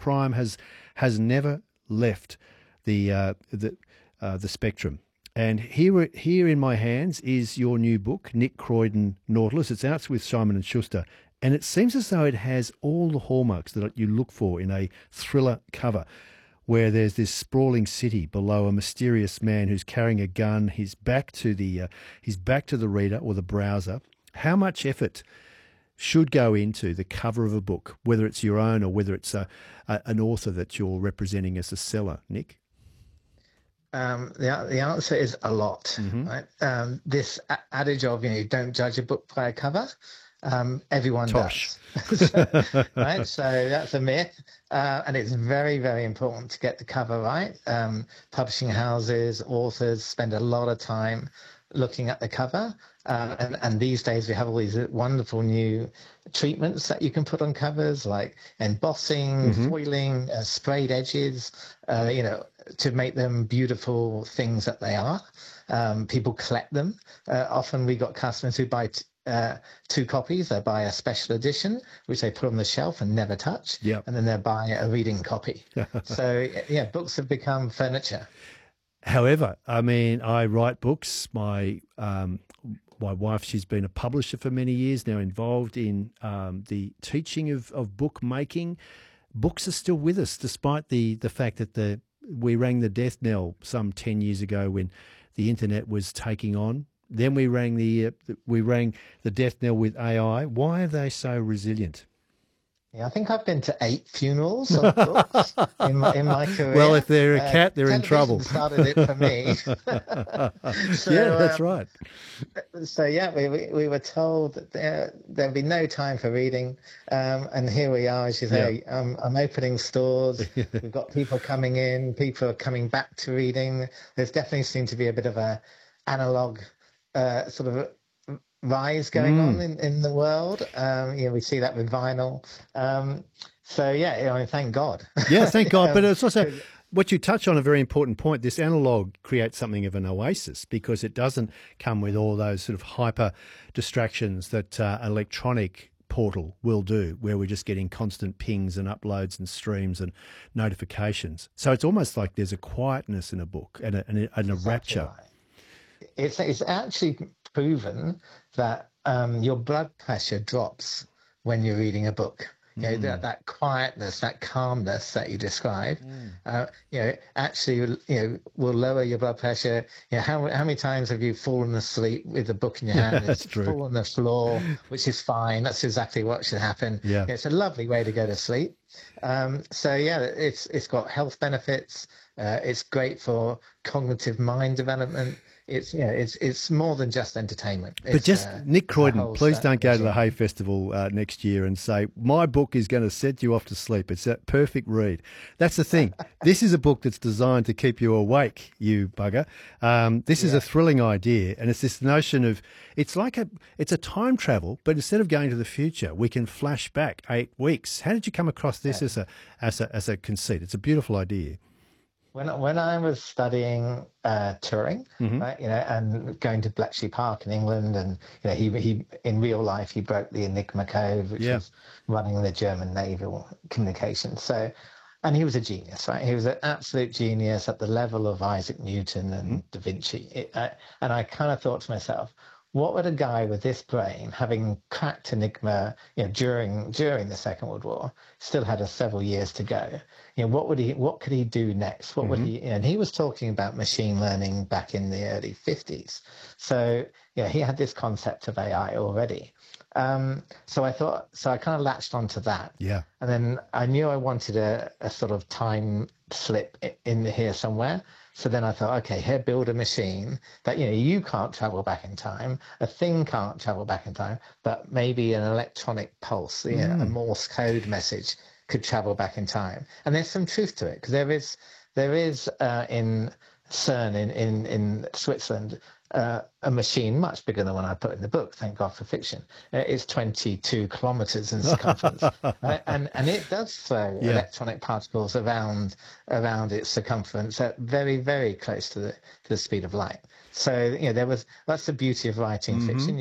Prime has never left the spectrum. And here in my hands is your new book, Nick Croydon Nautilus. It's out with Simon and Schuster, and it seems as though it has all the hallmarks that you look for in a thriller cover, where there's this sprawling city below a mysterious man who's carrying a gun. He's back to the reader or the browser. How much effort should go into the cover of a book, whether it's your own or whether it's an author that you're representing as a seller, Nick? The answer is a lot. Right? This adage of don't judge a book by a cover, everyone Tosh. does. Right? So that's a myth, and it's very, very important to get the cover right. Publishing houses, authors spend a lot of time looking at the cover, and these days we have all these wonderful new treatments that you can put on covers, like embossing, foiling, sprayed edges, to make them beautiful things that they are. People collect them. Often we got customers who buy two copies. They buy a special edition, which they put on the shelf and never touch, and then they buy a reading copy. So books have become furniture. However, I mean, I write books. My wife, she's been a publisher for many years now, involved in the teaching of bookmaking. Books are still with us, despite the fact that we rang the death knell some 10 years ago when the internet was taking on. Then we rang the death knell with AI. Why are they so resilient? Yeah, I think I've been to 8 funerals of books in my career. Well, if they're a cat, they're in trouble. Started it for me. That's right. So we were told that there'd be no time for reading, and here we are. As you say, I'm opening stores. We've got people coming in. People are coming back to reading. There's definitely seemed to be a bit of a analog sort of rise going on in the world. We see that with vinyl. Thank God. Yeah, thank God. But it's also what you touch on, a very important point. This analog creates something of an oasis because it doesn't come with all those sort of hyper distractions that electronic portal will do, where we're just getting constant pings and uploads and streams and notifications. So it's almost like there's a quietness in a book and a rapture. Right. It's actually proven that your blood pressure drops when you're reading a book. That quietness, that calmness that you describe, will lower your blood pressure. How many times have you fallen asleep with a book in your hand? That's it's true. Fall on the floor, which is fine. That's exactly what should happen. Yeah. It's a lovely way to go to sleep. It's got health benefits. It's great for cognitive mind development. It's more than just entertainment. But just Nick Croydon, please don't go to the Hay Festival next year and say, my book is going to set you off to sleep. It's a perfect read. That's the thing. This is a book that's designed to keep you awake, you bugger. This is a thrilling idea, and it's this notion of it's a time travel, but instead of going to the future, we can flash back 8 weeks. How did you come across this as a conceit? It's a beautiful idea. When I was studying touring, right, and going to Bletchley Park in England, and he in real life he broke the Enigma code, which was running the German naval communications. So, and he was a genius, right? He was an absolute genius at the level of Isaac Newton and Da Vinci. And I kind of thought to myself, what would a guy with this brain, having cracked Enigma, during the Second World War, still had several years to go? What could he do next? What would he? And he was talking about machine learning back in the early 50s. So he had this concept of AI already. So I kind of latched onto that. Yeah. And then I knew I wanted a sort of time slip in here somewhere. So then I thought, okay, here, build a machine that, you can't travel back in time, a thing can't travel back in time, but maybe an electronic pulse, a Morse code message could travel back in time. And there's some truth to it, because there is in CERN in Switzerland, a machine much bigger than one I put in the book, thank God for fiction. It's 22 kilometers in circumference, right? and it does throw electronic particles around its circumference at very, very close to the speed of light. So that's the beauty of writing fiction.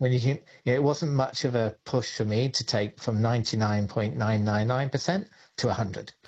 It wasn't much of a push for me to take from 99.999% to 100.